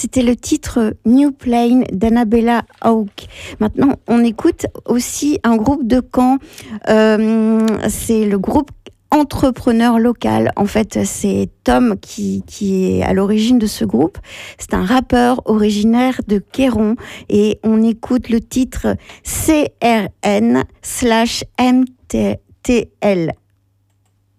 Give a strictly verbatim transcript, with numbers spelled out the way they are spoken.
C'était le titre New Plane d'Annabella Hawke. Maintenant, on écoute aussi un groupe de Caen. Euh, c'est le groupe Entrepreneur Local. En fait, c'est Tom qui, qui est à l'origine de ce groupe. C'est un rappeur originaire de Queyron et on écoute le titre C R N slash M T L.